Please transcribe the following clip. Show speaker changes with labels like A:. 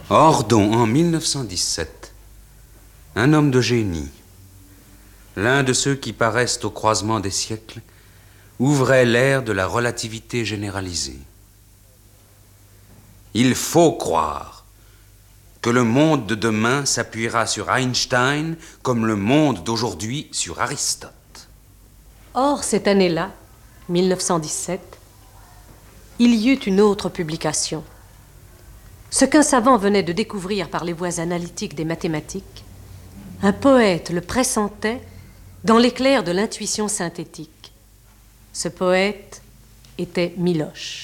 A: Ordon, en 1917, un homme de génie, l'un de ceux qui paraissent au croisement des siècles, ouvrait l'ère de la relativité généralisée. Il faut croire que le monde de demain s'appuiera sur Einstein comme le monde d'aujourd'hui sur Aristote.
B: Or, cette année-là, 1917, il y eut une autre publication. Ce qu'un savant venait de découvrir par les voies analytiques des mathématiques, un poète le pressentait dans l'éclair de l'intuition synthétique. Ce poète était Miloche.